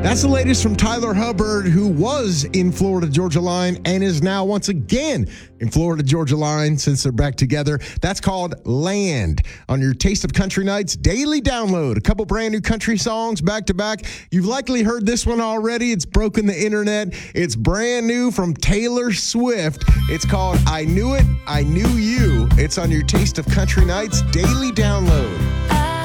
That's the latest from Tyler Hubbard, who was in Florida Georgia Line and is now once again in Florida Georgia Line since they're back together. That's called Land on your Taste of Country Nights daily download. A couple brand new country songs back to back. You've likely heard this one already. It's broken the internet. It's brand new from Taylor Swift. It's called I Knew It, I Knew You. It's on your Taste of Country Nights daily download.